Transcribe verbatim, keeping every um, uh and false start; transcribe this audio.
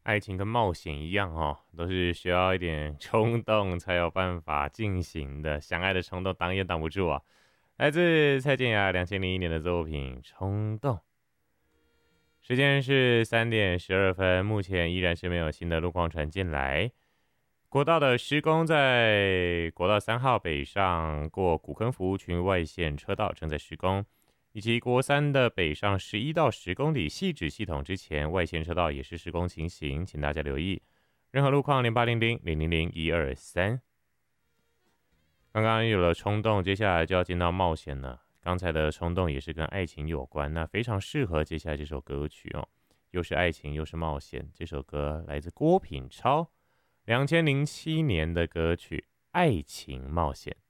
爱情跟冒险一样哦，都是需要一点冲动才有办法进行的，想爱的冲动挡也挡不住啊。来自蔡健雅两千零一年的作品《冲动》。时间是三点十二分，目前依然是没有新的路况传进来。国道的施工在国道三号北上过古坑服务群外线车道正在施工，以及国三的北上十一到十公里细指系统之前外线车道也是施工情形，请大家留意。任何路况零八零零零零零一二三。刚刚有了冲动，接下来就要进到冒险了。刚才的冲动也是跟爱情有关，那非常适合接下来这首歌曲哦，又是爱情又是冒险。这首歌来自郭品超，两千零七年的歌曲《爱情冒险》。